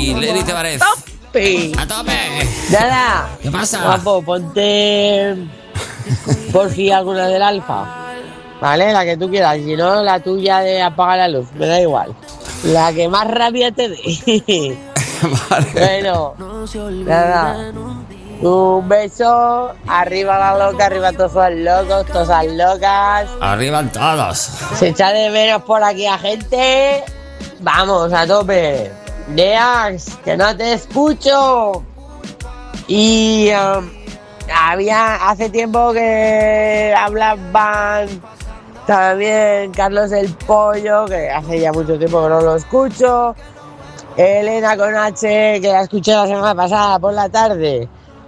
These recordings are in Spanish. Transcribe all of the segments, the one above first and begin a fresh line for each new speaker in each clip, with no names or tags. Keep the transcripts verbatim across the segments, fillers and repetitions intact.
ti, Lenny Tavares.
¡Tope!
¡A tope!
Nada.
¿Qué pasa?
Guapo, ponte por si alguna del Alfa. ¿Vale? La que tú quieras. Si no, la tuya de apagar la luz. Me da igual. La que más rabia te dé.
Vale.
Bueno, nada. Un beso. Arriba la loca, arriba todos los locos, todas las locas.
Arriba todos.
Se echa de menos por aquí a gente. Vamos, a tope. Neax, que no te escucho. Y um, había hace tiempo que hablaban también Carlos el Pollo, que hace ya mucho tiempo que no lo escucho. Elena con H, que la escuché la semana pasada por la tarde.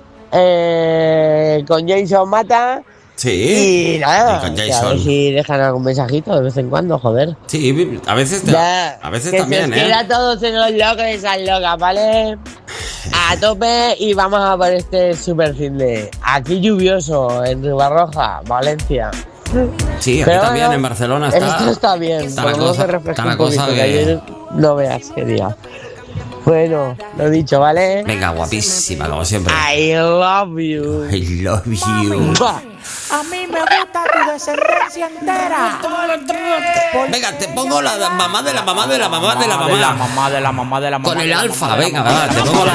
Eh, con Jason Mata.
Sí.
Y nada,
Y con
que a
Jason.
ver si dejan algún mensajito de vez en cuando, joder.
Sí, a veces, te-
Ya,
a veces
que
también,
se os
¿eh?
quiera a todos en los locos y esas locas, ¿vale? A tope y vamos a por este super fin de aquí lluvioso en Ribarroja, Valencia.
Sí, aquí
Pero
también,
bueno,
en Barcelona está.
Esto está bien,
está
por
la
lo menos
cosa-
se refresca
está la
un poquito,
cosa
que
que-
ayer no veas qué día. Bueno, lo dicho, ¿vale?
Venga, guapísima, como siempre.
I love you.
I love you.
Mua.
A mí me gusta tu descendencia entera.
Venga, te pongo la mamá de la mamá de la mamá de la
De la
mamá.
mamá, de la mamá, de la mamá.
Con el
de la
alfa,
mamá, de la
venga,
mamá,
va,
de
te
la
pongo la